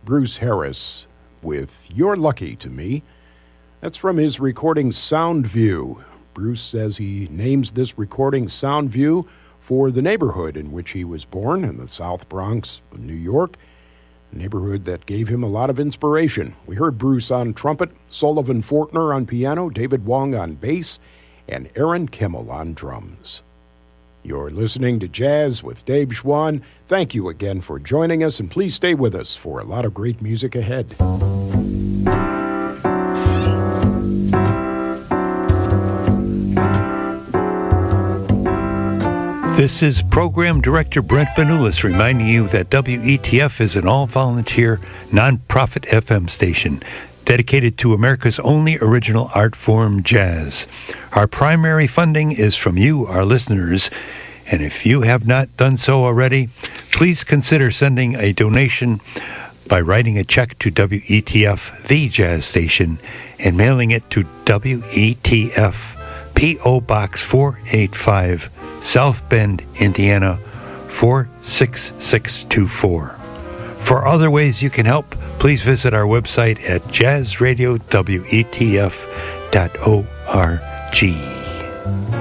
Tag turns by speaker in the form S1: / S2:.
S1: Bruce Harris with You're Lucky to Me. That's from his recording Soundview. Bruce says he names this recording Soundview for the neighborhood in which he was born in the South Bronx of New York, a neighborhood that gave him a lot of inspiration. We heard Bruce on trumpet, Sullivan Fortner on piano, David Wong on bass, and Aaron Kimmel on drums. You're listening to Jazz with Dave Schwann. Thank you again for joining us, and please stay with us for a lot of great music ahead.
S2: This is Program Director Brent Vanoulis reminding you that WETF is an all-volunteer, non-profit FM station dedicated to America's only original art form, jazz. Our primary funding is from you, our listeners, and if you have not done so already, please consider sending a donation by writing a check to WETF, the jazz station, and mailing it to WETF, P.O. Box 485, South Bend, Indiana, 46624. For other ways you can help, please visit our website at jazzradiowetf.org.